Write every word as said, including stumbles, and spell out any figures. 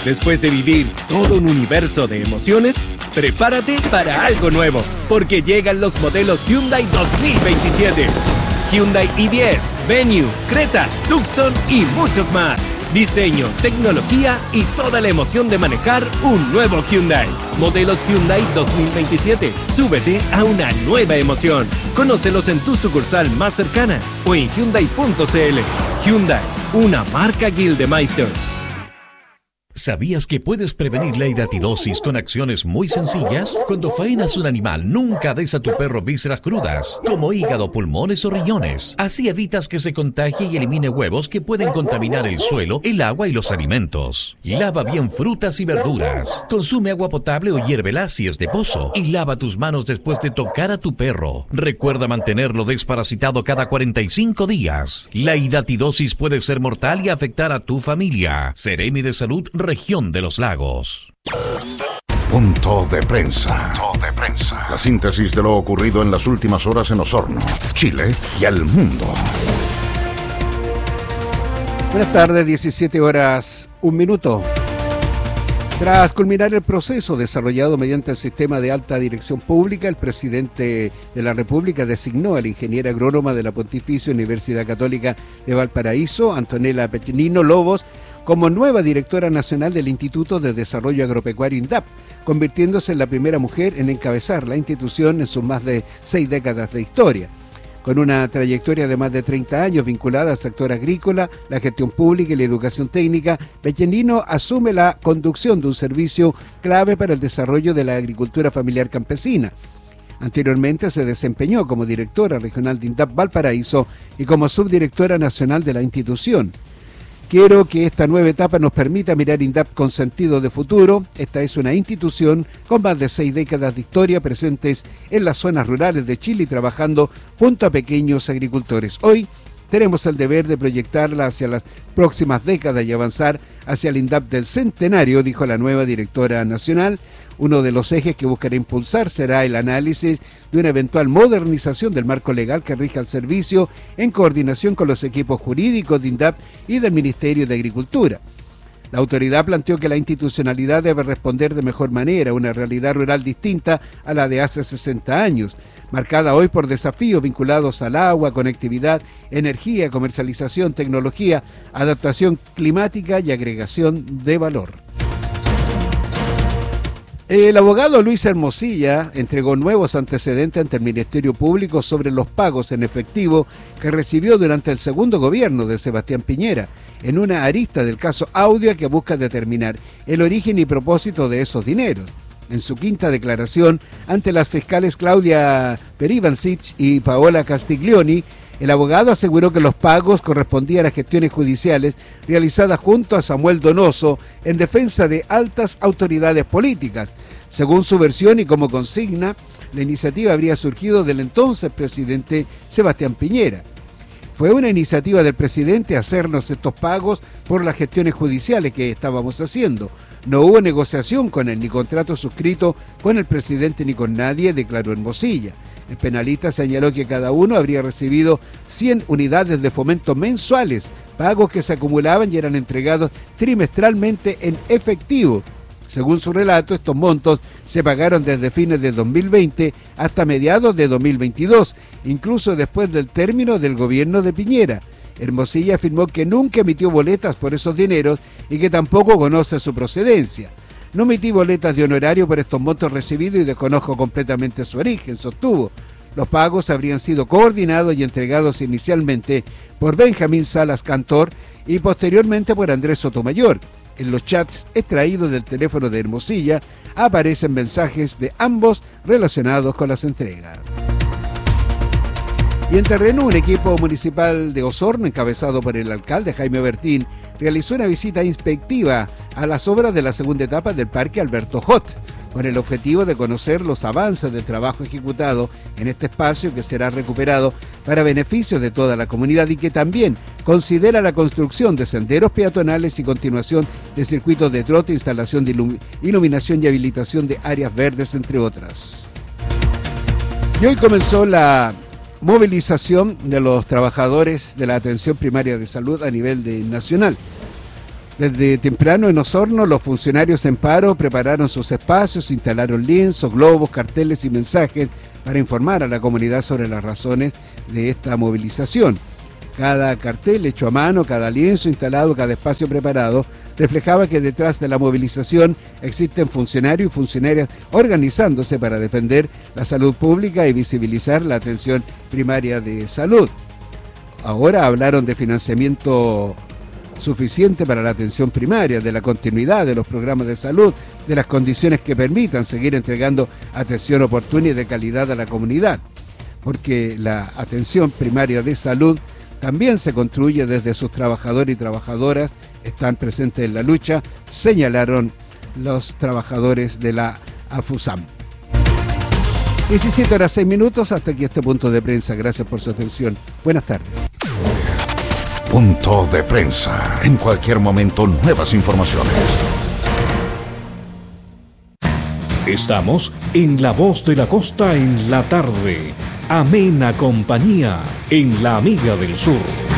Después de vivir todo un universo de emociones, prepárate para algo nuevo, porque llegan los modelos Hyundai dos mil veintisiete. Hyundai i diez, Venue, Creta, Tucson y muchos más. Diseño, tecnología y toda la emoción de manejar un nuevo Hyundai. Modelos Hyundai dos mil veintisiete. Súbete a una nueva emoción. Conócelos en tu sucursal más cercana o en Hyundai punto c l. Hyundai, una marca Gildemeister. ¿Sabías que puedes prevenir la hidatidosis con acciones muy sencillas? Cuando faenas un animal, nunca des a tu perro vísceras crudas, como hígado, pulmones o riñones. Así evitas que se contagie y elimine huevos que pueden contaminar el suelo, el agua y los alimentos. Lava bien frutas y verduras. Consume agua potable o hiérvela si es de pozo. Y lava tus manos después de tocar a tu perro. Recuerda mantenerlo desparasitado cada cuarenta y cinco días. La hidatidosis puede ser mortal y afectar a tu familia. Seremi de Salud, Región de los Lagos. Punto de prensa. Punto de prensa. La síntesis de lo ocurrido en las últimas horas en Osorno, Chile y el mundo. Buenas tardes, diecisiete horas, un minuto. Tras culminar el proceso desarrollado mediante el sistema de alta dirección pública, el presidente de la República designó a la ingeniera agrónoma de la Pontificia Universidad Católica de Valparaíso, Antonella Pechnino Lobos, como nueva directora nacional del Instituto de Desarrollo Agropecuario INDAP, convirtiéndose en la primera mujer en encabezar la institución en sus más de seis décadas de historia. Con una trayectoria de más de treinta años vinculada al sector agrícola, la gestión pública y la educación técnica, Pechnino asume la conducción de un servicio clave para el desarrollo de la agricultura familiar campesina. Anteriormente se desempeñó como directora regional de INDAP Valparaíso y como subdirectora nacional de la institución. Quiero que esta nueva etapa nos permita mirar INDAP con sentido de futuro. Esta es una institución con más de seis décadas de historia presentes en las zonas rurales de Chile y trabajando junto a pequeños agricultores. Hoy tenemos el deber de proyectarla hacia las próximas décadas y avanzar hacia el INDAP del centenario, dijo la nueva directora nacional. Uno de los ejes que buscará impulsar será el análisis de una eventual modernización del marco legal que rija el servicio en coordinación con los equipos jurídicos de INDAP y del Ministerio de Agricultura. La autoridad planteó que la institucionalidad debe responder de mejor manera a una realidad rural distinta a la de hace sesenta años, marcada hoy por desafíos vinculados al agua, conectividad, energía, comercialización, tecnología, adaptación climática y agregación de valor. El abogado Luis Hermosilla entregó nuevos antecedentes ante el Ministerio Público sobre los pagos en efectivo que recibió durante el segundo gobierno de Sebastián Piñera, en una arista del caso Audia que busca determinar el origen y propósito de esos dineros. En su quinta declaración ante las fiscales Claudia Perivancic y Paola Castiglioni, el abogado aseguró que los pagos correspondían a gestiones judiciales realizadas junto a Samuel Donoso en defensa de altas autoridades políticas. Según su versión y como consigna, la iniciativa habría surgido del entonces presidente Sebastián Piñera. Fue una iniciativa del presidente hacernos estos pagos por las gestiones judiciales que estábamos haciendo. No hubo negociación con él, ni contrato suscrito con el presidente ni con nadie, declaró Hermosilla. El penalista señaló que cada uno habría recibido cien unidades de fomento mensuales, pagos que se acumulaban y eran entregados trimestralmente en efectivo. Según su relato, estos montos se pagaron desde fines de dos mil veinte hasta mediados de dos mil veintidós, incluso después del término del gobierno de Piñera. Hermosilla afirmó que nunca emitió boletas por esos dineros y que tampoco conoce su procedencia. No emití boletas de honorario por estos montos recibidos y desconozco completamente su origen, sostuvo. Los pagos habrían sido coordinados y entregados inicialmente por Benjamín Salas Cantor y posteriormente por Andrés Sotomayor. En los chats extraídos del teléfono de Hermosilla aparecen mensajes de ambos relacionados con las entregas. Y en terreno, un equipo municipal de Osorno, encabezado por el alcalde Jaime Bertín, realizó una visita inspectiva a las obras de la segunda etapa del Parque Alberto Hot, con el objetivo de conocer los avances del trabajo ejecutado en este espacio que será recuperado para beneficio de toda la comunidad y que también considera la construcción de senderos peatonales y continuación de circuitos de trote, instalación de ilum- iluminación y habilitación de áreas verdes, entre otras. Y hoy comenzó la movilización de los trabajadores de la atención primaria de salud a nivel de nacional. Desde temprano en Osorno, los funcionarios en paro prepararon sus espacios, instalaron lienzos, globos, carteles y mensajes para informar a la comunidad sobre las razones de esta movilización. Cada cartel hecho a mano, cada lienzo instalado, cada espacio preparado, reflejaba que detrás de la movilización existen funcionarios y funcionarias organizándose para defender la salud pública y visibilizar la atención primaria de salud. Ahora hablaron de financiamiento suficiente para la atención primaria, de la continuidad de los programas de salud, de las condiciones que permitan seguir entregando atención oportuna y de calidad a la comunidad, porque la atención primaria de salud también se construye desde sus trabajadores y trabajadoras, están presentes en la lucha, señalaron los trabajadores de la AFUSAM. diecisiete horas seis minutos, hasta aquí este punto de prensa. Gracias por su atención. Buenas tardes. Punto de prensa. En cualquier momento, nuevas informaciones. Estamos en La Voz de la Costa en la tarde. Amena compañía en La Amiga del Sur.